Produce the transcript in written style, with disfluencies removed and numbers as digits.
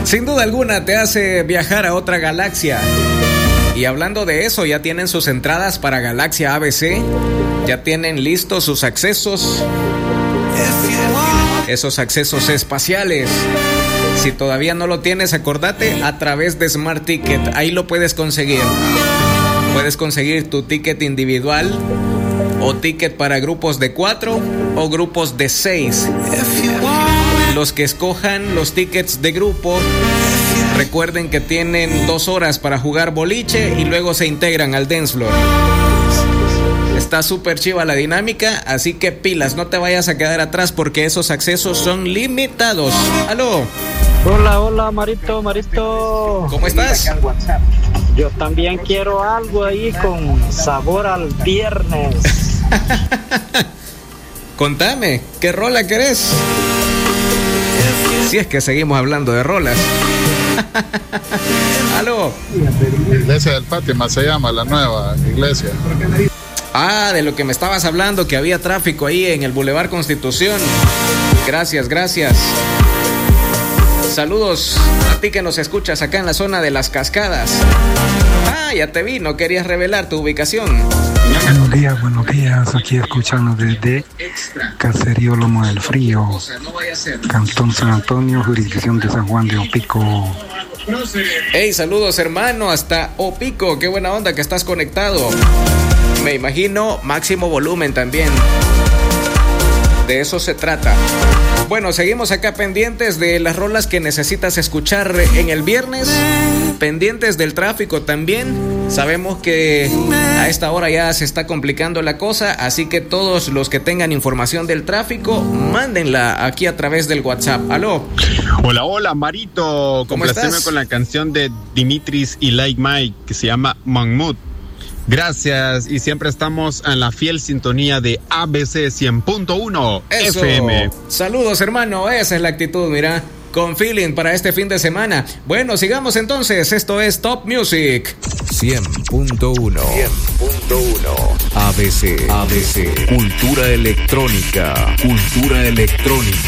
Sin duda alguna te hace viajar a otra galaxia. Y hablando de eso, ya tienen sus entradas para Galaxia ABC. Ya tienen listos sus accesos. Esos accesos espaciales. Si todavía no lo tienes, acordate, a través de Smart Ticket. Ahí lo puedes conseguir. Puedes conseguir tu ticket individual o ticket para grupos de 4 o grupos de 6. Los que escojan los tickets de grupo, recuerden que tienen 2 horas para jugar boliche y luego se integran al dance floor. Está súper chiva la dinámica, así que pilas, no te vayas a quedar atrás porque esos accesos son limitados. ¡Aló! Hola, Marito. ¿Cómo estás? Yo también quiero algo ahí con sabor al viernes. Contame, ¿qué rola querés? Si es que seguimos hablando de rolas. ¡Aló! Iglesia del Fátima se llama, la nueva iglesia. Ah, de lo que me estabas hablando, que había tráfico ahí en el Boulevard Constitución. Gracias. Saludos a ti que nos escuchas acá en la zona de Las Cascadas. Ah, ya te vi, no querías revelar tu ubicación. Buenos días, aquí escuchando desde Caserío Lomo del Frío, Cantón San Antonio, jurisdicción de San Juan de Opico. Hey, saludos hermano, hasta Opico, qué buena onda que estás conectado. Me imagino máximo volumen también. De eso se trata. Bueno, seguimos acá pendientes de las rolas que necesitas escuchar en el viernes. Pendientes del tráfico también. Sabemos que a esta hora ya se está complicando la cosa, así que todos los que tengan información del tráfico, mándenla aquí a través del WhatsApp. ¿Aló? Hola, Marito. ¿Cómo estás? Con la canción de Dimitris y Like Mike que se llama Mahmoud. Gracias, y siempre estamos en la fiel sintonía de ABC 100.1 FM. Saludos, hermano, esa es la actitud, mira, con feeling para este fin de semana. Bueno, sigamos entonces, esto es Top Music 100.1 ABC Cultura electrónica